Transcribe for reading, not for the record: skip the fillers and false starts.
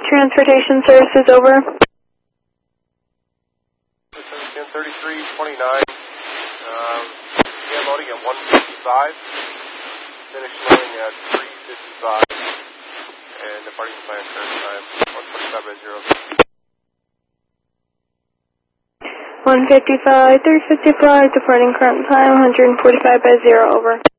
Transportation Services, over. 3329. Began loading at 155. Finished loading at 355. And departing plan current time 145 by 0. 155, 355, departing current time 145 by 0, over.